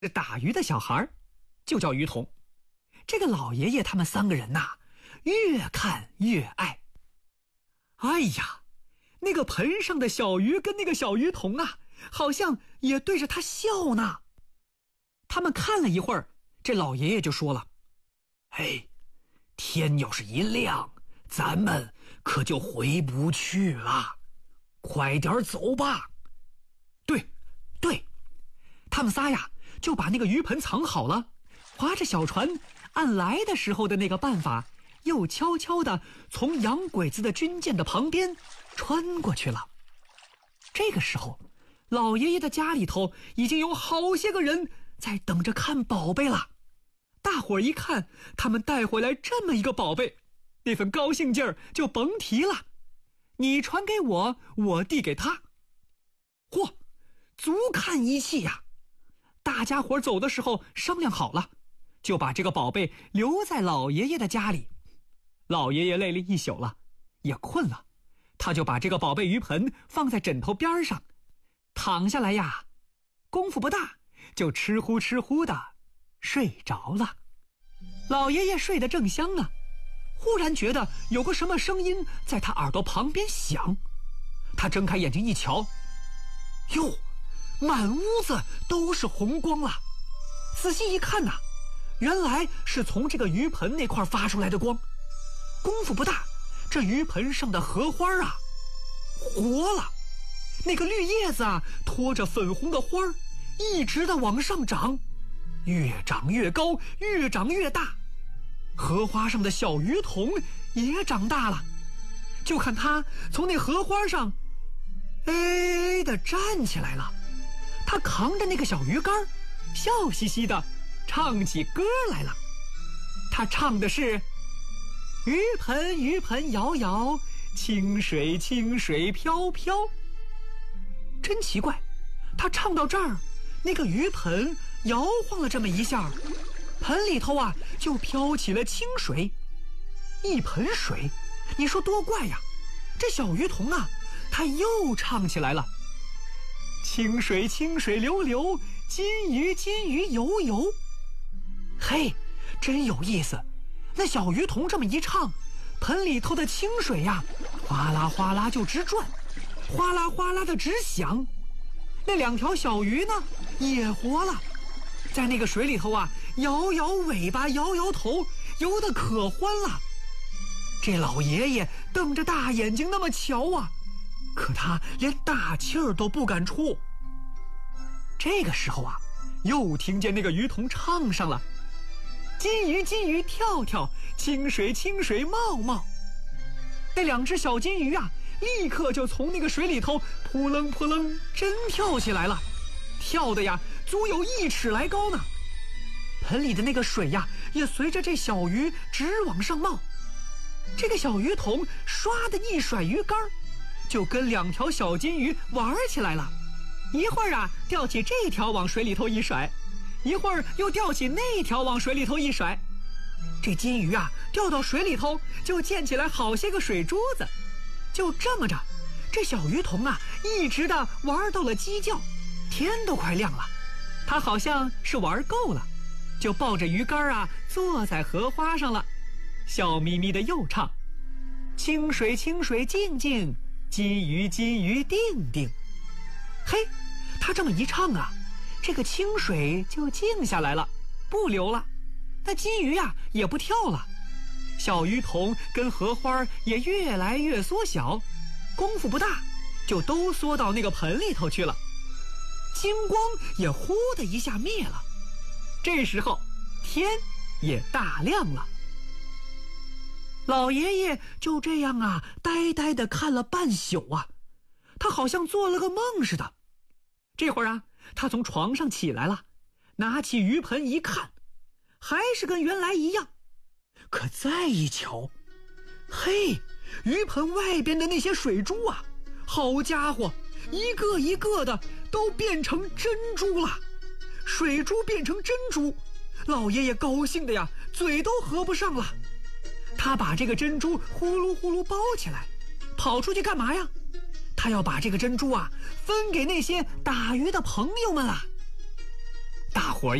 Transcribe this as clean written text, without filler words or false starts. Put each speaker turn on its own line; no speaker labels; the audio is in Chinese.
这打鱼的小孩就叫鱼童。这个老爷爷他们3个人呐，越看越爱。哎呀，那个盆上的小鱼跟那个小鱼童啊，好像也对着他笑呢。他们看了一会儿，这老爷爷就说了：“嘿，天要是一亮，咱们可就回不去了，快点走吧。”对，他们仨呀就把那个鱼盆藏好了，划着小船，按来的时候的那个办法，又悄悄地从洋鬼子的军舰的旁边穿过去了。这个时候，老爷爷的家里头已经有好些个人在等着看宝贝了。大伙儿一看他们带回来这么一个宝贝，那份高兴劲儿就甭提了。你传给我，我递给他。嚯，足看一气呀！大家伙走的时候商量好了，就把这个宝贝留在老爷爷的家里。老爷爷累了一宿了，也困了，他就把这个宝贝鱼盆放在枕头边上，躺下来呀，功夫不大就吃呼的睡着了。老爷爷睡得正香呢，忽然觉得有个什么声音在他耳朵旁边响。他睁开眼睛一瞧，哟，满屋子都是红光了。仔细一看呐，原来是从这个鱼盆那块发出来的光。功夫不大，这鱼盆上的荷花啊活了，那个绿叶子啊拖着粉红的花儿，一直的往上长，越长越高，越长越大。荷花上的小鱼童也长大了，就看他从那荷花上哎的站起来了。他扛着那个小鱼竿，笑嘻嘻的唱起歌来了。他唱的是：鱼盆鱼盆摇摇，清水清水飘飘。真奇怪，他唱到这儿，那个鱼盆摇晃了这么一下，盆里头啊就飘起了清水。一盆水，你说多怪呀！这小鱼童啊，他又唱起来了：清水清水流流，金鱼金鱼游游。嘿，真有意思。那小鱼童这么一唱，盆里头的清水呀，哗啦哗啦就直转，哗啦哗啦的直响。那2条小鱼呢也活了，在那个水里头啊摇摇尾巴摇摇头，游得可欢了。这老爷爷瞪着大眼睛那么瞧啊，可他连大气儿都不敢出。这个时候啊，又听见那个鱼童唱上了：金鱼金鱼跳跳，清水清水冒冒。那2只小金鱼啊，立刻就从那个水里头扑棱扑棱真跳起来了，跳的呀足有1尺来高呢。盆里的那个水呀，也随着这小鱼直往上冒。这个小鱼童唰的一甩鱼竿，就跟2条小金鱼玩起来了。一会儿啊吊起这条往水里头一甩，一会儿又吊起那条往水里头一甩。这金鱼啊掉到水里头就溅起来好些个水珠子。就这么着，这小鱼童啊一直的玩到了鸡叫，天都快亮了。他好像是玩够了，就抱着鱼竿啊坐在荷花上了，笑眯眯的又唱：清水清水静静，金鱼金鱼定定。嘿，他这么一唱啊，这个清水就静下来了，不流了。那金鱼啊也不跳了，小鱼童跟荷花也越来越缩小，功夫不大就都缩到那个盆里头去了。金光也呼的一下灭了，这时候天也大亮了。老爷爷就这样啊呆呆地看了半宿啊，他好像做了个梦似的。这会儿啊，他从床上起来了，拿起鱼盆一看，还是跟原来一样。可再一瞧，嘿，鱼盆外边的那些水珠啊，好家伙，一个一个的都变成珍珠了。水珠变成珍珠，老爷爷高兴的呀嘴都合不上了。他把这个珍珠呼噜呼噜包起来，跑出去干嘛呀？他要把这个珍珠啊分给那些打鱼的朋友们了。 大伙儿